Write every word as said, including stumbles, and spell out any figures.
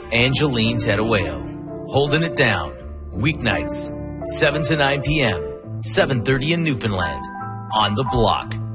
Angeline Terueo. Holding it down. Weeknights, seven to nine p.m., seven thirty in Newfoundland. On the Block.